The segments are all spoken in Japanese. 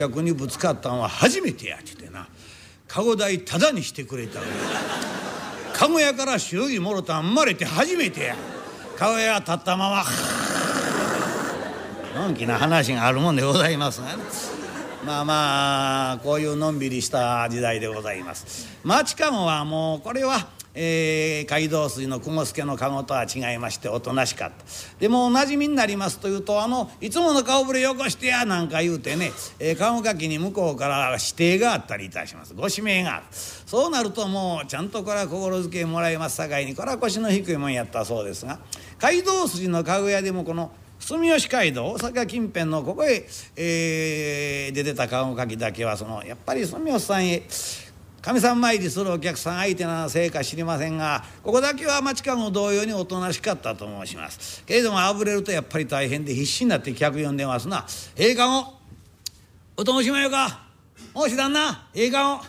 客にぶつかったんは初めてやちゅてな、籠代タダにしてくれたわ。籠屋から祝儀もろたん生まれて初めてや。籠屋立ったままのんきな話があるもんでございますがね。まあこういうのんびりした時代でございます。町籠はもうこれは街道筋の雲助の籠とは違いましておとなしかった。でもおなじみになりますというと、いつもの顔ぶれよこしてやなんか言うてね、籠かきに向こうから指定があったりいたします。ご指名がある。そうなるともうちゃんとこれは心づけもらいますさかいに、これは腰の低いもんやったそうですが、街道筋の家具屋でもこの住吉街道大阪近辺のここへ、出てた籠かきだけはやっぱり住吉さんへ神さん参りするお客さん相手なせいか知りませんが、ここだけは町籠同様におとなしかったと申します。けれどもあぶれるとやっぱり大変で必死になって客呼んでますな。籠おともしまよか、もうし旦那籠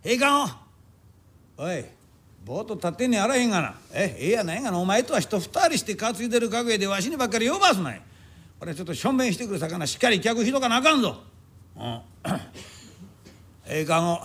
おいぼーっと立ってんねあらへんがな。やないがな、お前とは人二人して担いでる家具でわしにばっかり呼ばすない。これちょっとしょんべんしてくるさかな、しっかり客引とかなあかんぞ。籠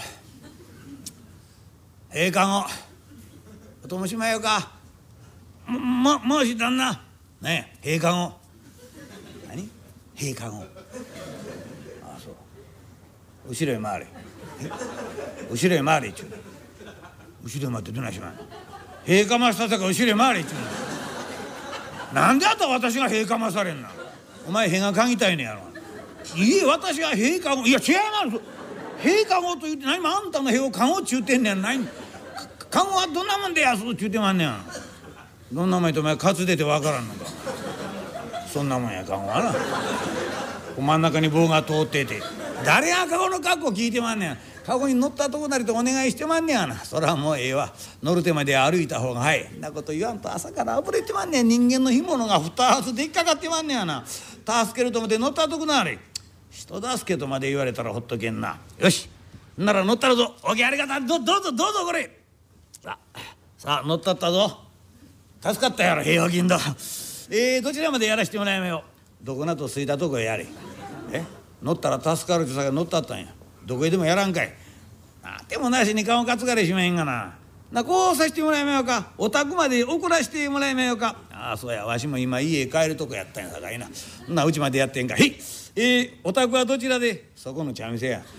おともしまよか、もし旦那ねえ籠何籠ああそう後ろへ回れ後ろへ回れっちゅうの。後ろへ回ってどないしまん塀かましたさか後ろへ回れっちゅうの。なんであんた私が塀かまされんな。お前塀がかぎたいねやろ。いえ私が塀かご、いや違います。塀かごと言って何もあんたの塀をかごっちゅうてんねやない。かごはどんなもんでやすっちゅうてまんねや。どんなもんやとお前担いでてわからんのか。そんなもんやかごはな。真ん中に棒が通ってて誰がかごの格好聞いてまんねや。かごに乗ったとこなりとお願いしてまんねやな。そらもうええわ、乗る手まで歩いた方がはい。なこと言わんと朝からあぶれてまんねや。人間の干物が2つでっかかってまんねやな。助けると思って乗ったとこなあれ。人助けとまで言われたらほっとけんな。よしなら乗ったらぞ。おけありがたい。どうぞこれ。さあ乗ったったぞ。助かったやろ平和金だ。どちらまでやらしてもらいまよ。どこなと着いたとこへやれ。乗ったら助かるってさが乗ったったんや。どこへでもやらんかい。でもなしに顔担がれしまへんがな。こうさせてもらいまようか。お宅まで送らしてもらいまようか。そうやわしも今家へ帰るとこやったんやさかいな。うちまでやってんか。お宅はどちらで。そこの茶店や。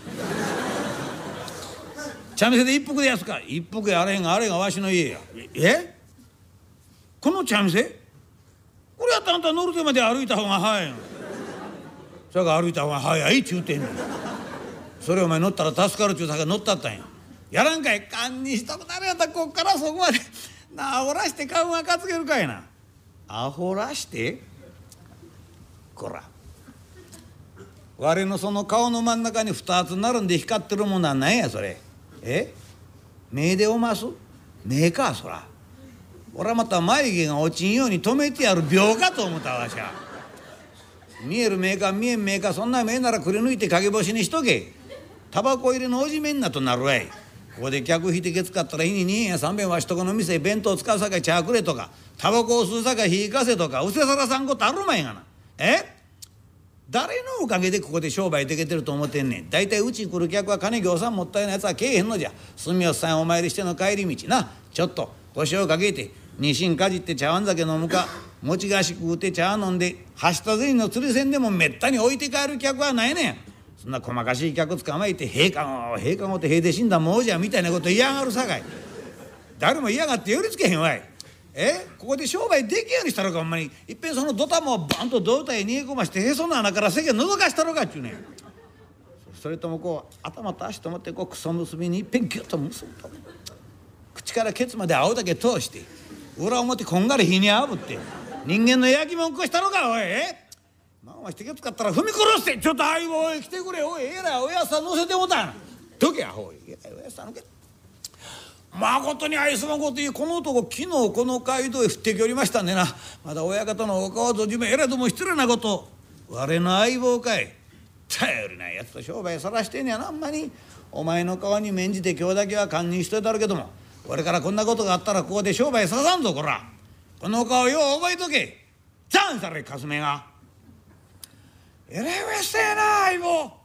茶店で一服でやすか。一服やあれへんがあれがわしの家や。この茶店これやったらあんた乗る手まで歩いた方が早いん。それが歩いた方が早いっちゅうてんねん。それお前乗ったら助かるっちゅうさか乗ったったんや。やらんかい。堪忍しとくなるやったらこっからそこまでアホらして顔が担げるかいな。アホらしてこら我のその顔の真ん中に2つ並んで光ってるもんは何やそれ。目でおます目かそら。俺はまた眉毛が落ちんように止めてやる病かと思ったわしゃ。見える目か見えん目か、そんな目ならくり抜いて陰干しにしとけ。タバコ入れのおじめになとなるわい。ここで客引いてけつかったら日に2円や3円わしとこの店弁当使うさかい茶くれとか、タバコを吸うさかい火かせとか、うせさらさんことあるまいがな。誰のおかげでここで商売できてると思ってんねん。大体うち来る客は金ぎょうさんもったいないやつはけえへんのじゃ。住吉さんお参りしての帰り道な、ちょっと腰をかけてにしんかじって茶碗酒飲むか、餅菓子食うて茶飲んではした銭の釣り銭でもめったに置いて帰る客はないねん。そんな細かしい客捕まえて塀かごって塀で死んだもうじゃみたいなこと嫌がるさかい。誰も嫌がって寄りつけへんわい。ここで商売できんようにしたろか。ほんまにいっぺんそのドタマをバンと胴体へ逃げ込ましてへその穴から世間覗かしたろかっちゅうねん。それともこう頭と足と思ってこうクソ結びにいっぺんギュッと結ぶと、口からケツまで青だけ通して裏表こんがり火にあぶって人間の焼きもんこしたろかおい。まあしてけつかったら踏み殺して。ちょっと相棒へ来てくれ。おいえらいおやっさん乗せてもたな。どけやほい。えらいおやっさん乗け。まことに愛すまこといいこの男昨日この街道へ降ってきおりましたんでな。まだ親方のお顔と自分えらいとも失礼なこと。我の相棒かい。頼りないやつと商売さらしてんねやな。あんまにお前の顔に免じて今日だけは堪忍しといたるけども、これからこんなことがあったらここで商売ささんぞこら。この顔よう覚えとけ。チャンされかすめがえらいおやしたやな相棒。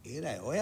えらい親